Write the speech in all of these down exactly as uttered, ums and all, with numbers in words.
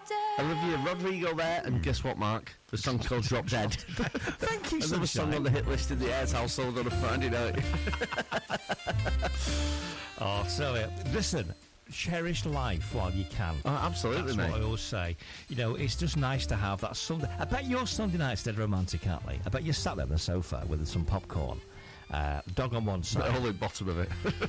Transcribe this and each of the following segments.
Olivia Rodrigo there, and guess what, Mark? The song's called Drop Dead. Thank you, Another Sunshine. song on the hit list in the Ayres household on a Friday night. Oh, so uh, listen, cherish life while you can. Oh, absolutely, That's mate. what I always say. You know, it's just nice to have that Sunday. I bet your Sunday night's dead romantic, aren't they? I bet you're sat there on the sofa with some popcorn, uh, dog on one side. The whole bottom of it.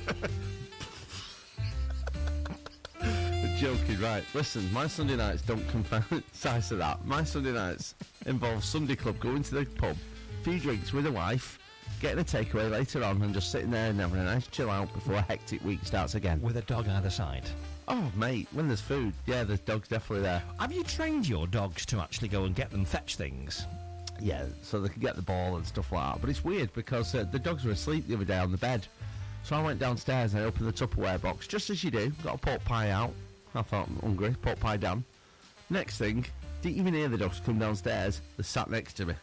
Joking, right. Listen, my Sunday nights don't coincide to that. My Sunday nights involve Sunday club, going to the pub, few drinks with a wife, getting a takeaway later on, and just sitting there and having a nice chill out before a hectic week starts again. With a dog either side. Oh, mate, when there's food, yeah, the dog's definitely there. Have you trained your dogs to actually go and get them fetch things? Yeah, so they can get the ball and stuff like that. But it's weird because uh, the dogs were asleep the other day on the bed. So I went downstairs and I opened the Tupperware box, just as you do, got a pork pie out. I thought, I'm hungry, pork pie down. Next thing, didn't even hear the dogs come downstairs. They sat next to me.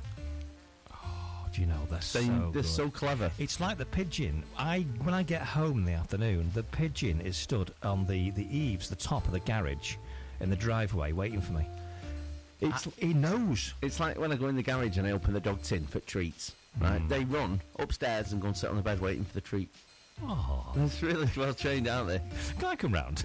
Oh, do you know, they're They, so they're good. so clever. It's like the pigeon. I When I get home in the afternoon, the pigeon is stood on the, the eaves, the top of the garage, in the driveway, waiting for me. It's, I, he knows. it's like when I go in the garage and I open the dog tin for treats, right? Mm. They run upstairs and go and sit on the bed waiting for the treat. Oh, That's really well trained, aren't they? can I come round?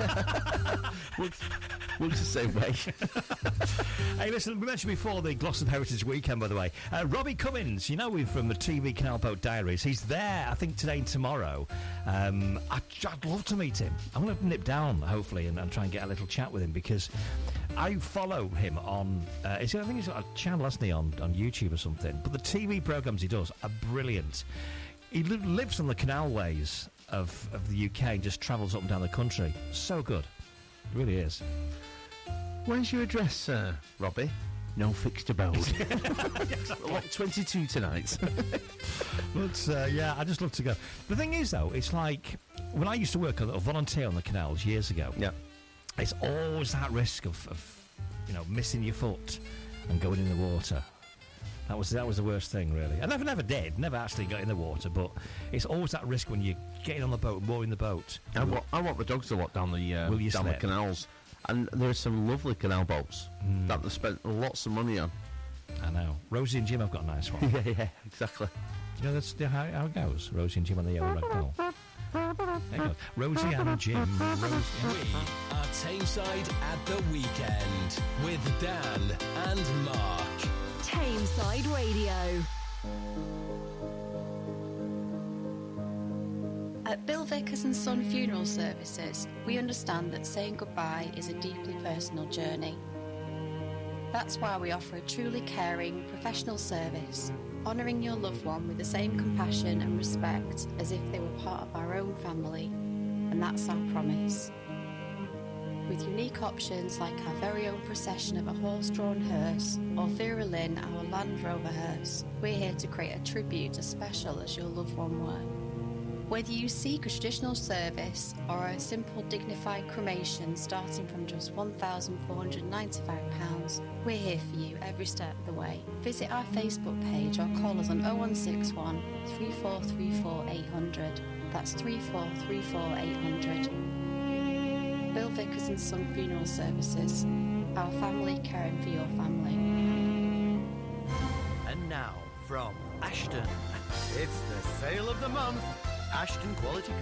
Looks, looks the same way. Hey, listen, we mentioned before the Glossop Heritage Weekend, by the way. Uh, Robbie Cummins, you know him from the T V Canal Boat Diaries. He's there, I think, today and tomorrow. Um, I, I'd love to meet him. I'm going to nip down, hopefully, and, and try and get a little chat with him, because I follow him on... Uh, I think he's got a channel, hasn't he, on, on YouTube or something. But the T V programmes he does are brilliant. He li- lives on the canalways of, of the U K and just travels up and down the country. So good. It really is. Where's your address, sir, Robbie? No fixed abode. Lot twenty-two tonight. But, uh, yeah, I just love to go. The thing is, though, it's like when I used to work or volunteer on the canals years ago, Yeah. it's always that risk of, of, you know, missing your foot and going in the water. That was that was the worst thing, really. I never, never did. Never actually got in the water, but it's always that risk when you're getting on the boat, mooring the boat. I want, I want the dogs to walk down the uh, Will you down the slip? canals, and there are some lovely canal boats Mm. that they spent lots of money on. I know. Rosie and Jim have got a nice one. yeah, yeah, exactly. You know that's how, how it goes. Rosie and Jim on the yellow ragdoll. There you go. Rosie and Jim. Rosie. We are Tameside at the weekend with Dan and Mark. Tameside Radio. At Bill Vickers and Son Funeral Services, we understand that saying goodbye is a deeply personal journey. That's why we offer a truly caring, professional service, honouring your loved one with the same compassion and respect as if they were part of our own family, and that's our promise. With unique options like our very own procession of a horse-drawn hearse or Vera Lynn, our Land Rover hearse, we're here to create a tribute as special as your loved one were. Whether you seek a traditional service or a simple dignified cremation starting from just one thousand four hundred ninety-five pounds, we're here for you every step of the way. Visit our Facebook page or call us on oh one six one, three four three four, eight hundred. That's three four three four, eight hundred. Bill Vickers and Son Funeral Services. Our family caring for your family. And now, from Ashton, it's the sale of the month. Ashton Quality